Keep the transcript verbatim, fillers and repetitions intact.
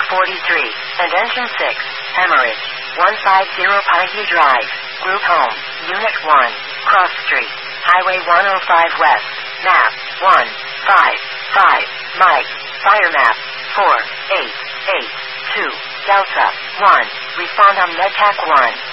forty-three, and Engine six, Hemorrhage, one fifty Pikey Drive, Group Home, Unit one, Cross Street, Highway one oh five West, Map, one five five, Mike, Fire Map, four eight eight two, Delta, one, respond on MedTac one.